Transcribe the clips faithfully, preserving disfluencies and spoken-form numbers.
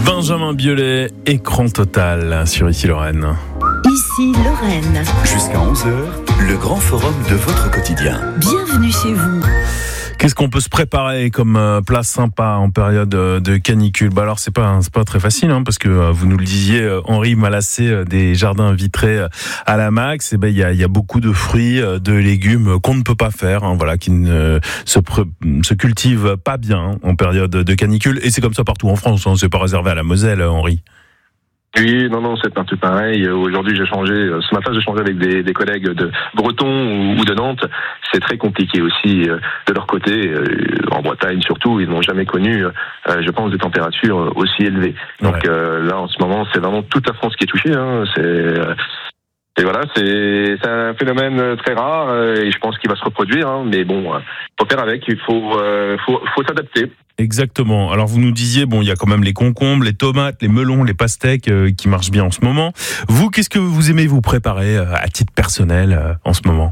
Benjamin Biolay, écran total sur Ici Lorraine. Ici Lorraine. Jusqu'à onze heures, le grand forum de votre quotidien. Bienvenue chez vous. Qu'est-ce qu'on peut se préparer comme euh, plat sympa en période euh, de canicule? Bah alors c'est pas c'est pas très facile hein, parce que euh, vous nous le disiez, euh, Henri Malassé euh, des Jardins Vitrés euh, à la Max. Et ben il y a il y a beaucoup de fruits, euh, de légumes euh, qu'on ne peut pas faire, hein, voilà, qui ne euh, se pre- se cultivent pas bien hein, en période de canicule. Et c'est comme ça partout en France. Hein, c'est pas réservé à la Moselle, Henri. Oui, non, non, c'est partout pareil. Aujourd'hui, j'ai changé, ce matin, j'ai changé avec des, des collègues de Breton ou de Nantes. C'est très compliqué aussi de leur côté. En Bretagne, surtout, ils n'ont jamais connu, je pense, des températures aussi élevées. Donc ouais. euh, là, en ce moment, c'est vraiment toute la France qui est touchée. Hein. C'est... Et voilà, c'est, c'est un phénomène très rare et je pense qu'il va se reproduire. Hein, mais bon, faut faire avec, il faut, euh, faut, faut s'adapter. Exactement. Alors vous nous disiez, bon, il y a quand même les concombres, les tomates, les melons, les pastèques euh, qui marchent bien en ce moment. Vous, qu'est-ce que vous aimez vous préparer euh, à titre personnel euh, en ce moment?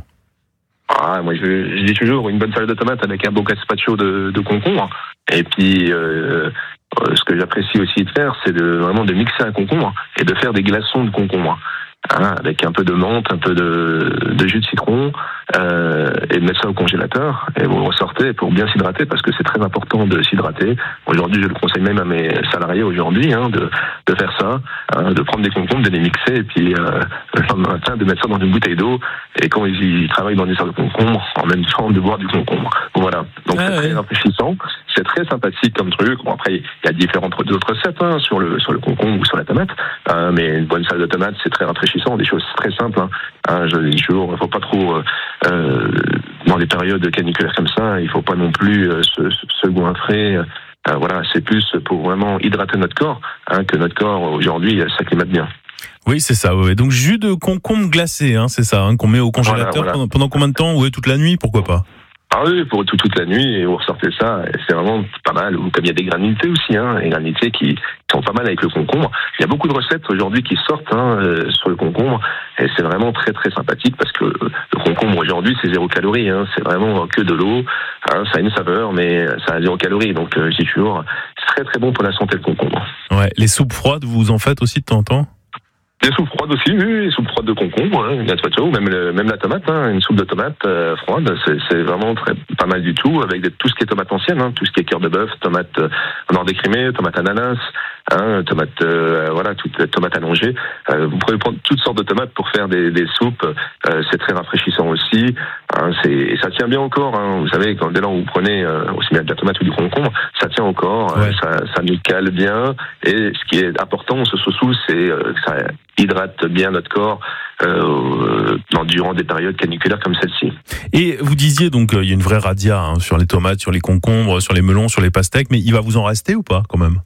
Ah, moi, je, je dis toujours une bonne salade de tomates avec un beau gazpacho de, de concombre. Et puis, euh, ce que j'apprécie aussi de faire, c'est de vraiment de mixer un concombre et de faire des glaçons de concombre. Hein, avec un peu de menthe, un peu de, de jus de citron, euh, et de mettre ça au congélateur, et vous le ressortez pour bien s'hydrater, parce que c'est très important de s'hydrater. Aujourd'hui, je le conseille même à mes salariés aujourd'hui, hein, de, de faire ça, hein, de prendre des concombres, de les mixer, et puis euh, le lendemain matin, de mettre ça dans une bouteille d'eau, et quand ils, ils travaillent dans des salles de concombre, en même temps de boire du concombre. Voilà. Donc ah, c'est ouais. très rafraîchissant, c'est très sympathique comme truc. Bon, après, il y a différentes autres recettes hein, sur le sur le concombre ou sur la tomate, hein, mais une bonne salade de tomate, c'est très rafraîchissant. Des choses très simples. Hein. Hein, je dis toujours, il ne faut pas trop, euh, dans les périodes caniculaires comme ça, il ne faut pas non plus euh, se, se goinfrer. Euh, voilà, c'est plus pour vraiment hydrater notre corps, hein, que notre corps aujourd'hui s'acclimate bien. Oui, c'est ça. Ouais. Donc jus de concombre glacé, hein, c'est ça, hein, qu'on met au congélateur voilà, voilà. Pendant, pendant combien de temps? Ouais, toute la nuit, pourquoi pas? Ah oui, pour tout, toute la nuit, et vous ressortez ça, et c'est vraiment pas mal. Ou comme il y a des granités aussi, hein, des granités qui sont pas mal avec le concombre. Il y a beaucoup de recettes aujourd'hui qui sortent hein, euh, sur le concombre, et c'est vraiment très très sympathique parce que le concombre aujourd'hui c'est zéro calorie, hein, c'est vraiment que de l'eau, hein, ça a une saveur, mais ça a zéro calorie. Donc euh, je dis toujours, c'est très très bon pour la santé le concombre. Ouais, les soupes froides, vous en faites aussi de temps en temps? Des soupes froides aussi, oui, des soupes froides de concombre, hein, une gazpacho, ou même, le, même la tomate, hein, une soupe de tomate euh, froide, c'est, c'est vraiment très, pas mal du tout, avec des, tout ce qui est tomate ancienne, hein, tout ce qui est cœur de bœuf, tomate euh, nord décrimée, tomate ananas, hein, tomate, euh, voilà, toute tomate allongée. Euh, vous pouvez prendre toutes sortes de tomates pour faire des, des soupes, euh, c'est très rafraîchissant aussi, hein, c'est, et ça tient bien au corps, hein, vous savez, quand dès lors vous prenez euh, aussi bien de la tomate ou du concombre, ça tient au corps, ouais. euh, ça, ça nous cale bien, et ce qui est important, ce sous c'est euh, que ça hydrate bien notre corps euh, durant des périodes caniculaires comme celle-ci. Et vous disiez donc il euh, y a une vraie radia hein, sur les tomates, sur les concombres, sur les melons, sur les pastèques, mais il va vous en rester ou pas quand même?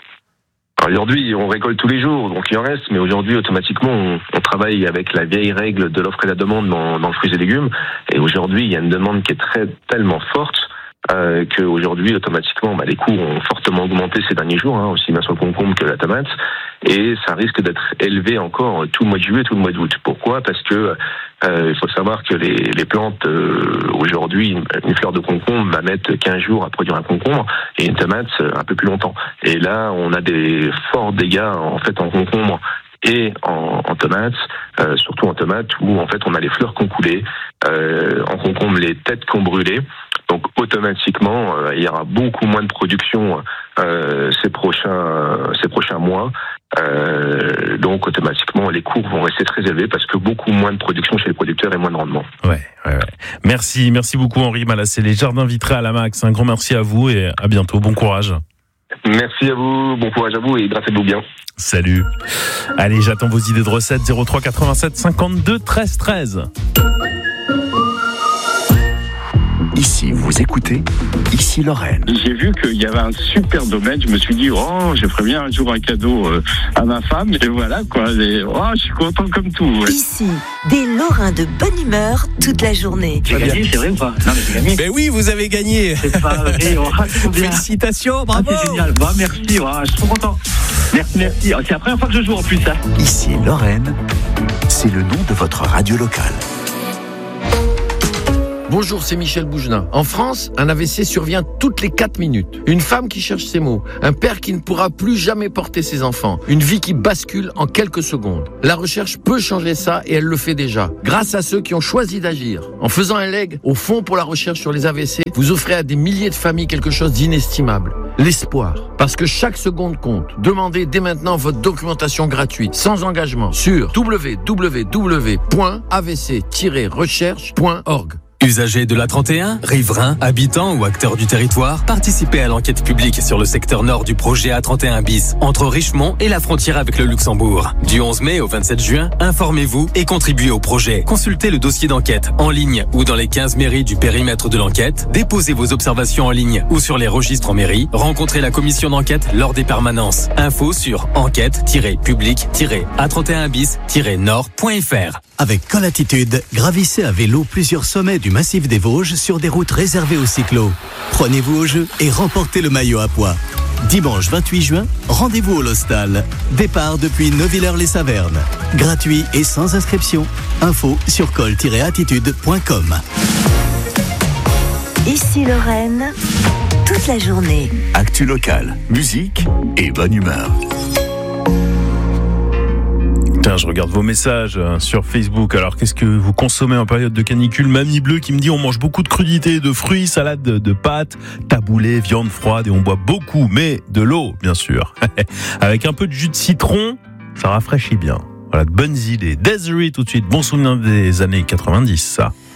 Alors aujourd'hui, on récolte tous les jours, donc il en reste, mais aujourd'hui, automatiquement, on, on travaille avec la vieille règle de l'offre et la demande dans, dans le fruits et légumes, et aujourd'hui, il y a une demande qui est très tellement forte Euh, qu'aujourd'hui, automatiquement, bah, les coûts ont fortement augmenté ces derniers jours, hein, aussi bien sur le concombre que la tomate, et ça risque d'être élevé encore tout le mois de juillet, tout le mois d'août. Pourquoi? Parce que euh, il faut savoir que les, les plantes, euh, aujourd'hui, une, une fleur de concombre va mettre quinze jours à produire un concombre, et une tomate un peu plus longtemps. Et là, on a des forts dégâts, en fait, en concombre et en, en tomates, euh, surtout en tomates, où en fait on a les fleurs qui ont coulé, euh, en concombre les têtes qui ont brûlé. Donc automatiquement, euh, il y aura beaucoup moins de production euh, ces prochains ces prochains mois. Euh, donc automatiquement, les cours vont rester très élevés parce que beaucoup moins de production chez les producteurs et moins de rendement. Ouais, ouais, ouais. Merci, merci beaucoup Henri Malassé. Les Jardins Vitrés à la Max. Un grand merci à vous et à bientôt. Bon courage. Merci à vous, bon courage à vous et hydratez-vous bien. Salut. Allez, j'attends vos idées de recettes. zéro trois quatre-vingt-sept cinquante-deux treize treize. Ici, vous écoutez Ici Lorraine. J'ai vu qu'il y avait un super domaine. Je me suis dit, oh, je ferais bien un jour un cadeau euh, à ma femme. Et voilà, quoi. Et, oh, je suis content comme tout. Ouais. Ici, des Lorrains de bonne humeur toute la journée. J'ai gagné, c'est vrai ou pas? Non, mais j'ai gagné. Ben oui, vous avez gagné. C'est pas vrai. Oh, félicitations, bravo. Ah, c'est génial. Bah, merci. Oh, je suis trop content. Merci, merci. C'est la première fois que je joue en plus. Hein. Ici Lorraine, c'est le nom de votre radio locale. Bonjour, c'est Michel Bougelin. En France, un A V C survient toutes les quatre minutes. Une femme qui cherche ses mots. Un père qui ne pourra plus jamais porter ses enfants. Une vie qui bascule en quelques secondes. La recherche peut changer ça et elle le fait déjà. Grâce à ceux qui ont choisi d'agir. En faisant un leg au Fonds pour la recherche sur les A V C, vous offrez à des milliers de familles quelque chose d'inestimable. L'espoir. Parce que chaque seconde compte. Demandez dès maintenant votre documentation gratuite, sans engagement, sur w w w point a v c tiret recherche point org. Usagers de l'A trente et un, riverains, habitants ou acteurs du territoire, participez à l'enquête publique sur le secteur nord du projet A trente et un bis, entre Richemont et la frontière avec le Luxembourg. Du onze mai au vingt-sept juin, informez-vous et contribuez au projet. Consultez le dossier d'enquête en ligne ou dans les quinze mairies du périmètre de l'enquête, déposez vos observations en ligne ou sur les registres en mairie, rencontrez la commission d'enquête lors des permanences. Info sur enquête tiret public tiret a trente et un bis tiret nord point f r. Avec Colatitude, gravissez à vélo plusieurs sommets du massif des Vosges sur des routes réservées aux cyclos. Prenez-vous au jeu et remportez le maillot à pois. Dimanche vingt-huit juin, rendez-vous au Lostal. Départ depuis Neuvillers-les-Savernes. Gratuit et sans inscription. Info sur col tiret attitude point com. Ici Lorraine, toute la journée. Actu locale, musique et bonne humeur. Tiens, je regarde vos messages euh, sur Facebook. Alors, qu'est-ce que vous consommez en période de canicule? Mamie Bleue qui me dit on mange beaucoup de crudités, de fruits, salade de, de pâtes, taboulé, viande froide et on boit beaucoup, mais de l'eau, bien sûr. Avec un peu de jus de citron, ça rafraîchit bien. Voilà, de bonnes idées. Desiree tout de suite. Bon souvenir des années quatre-vingt-dix, ça.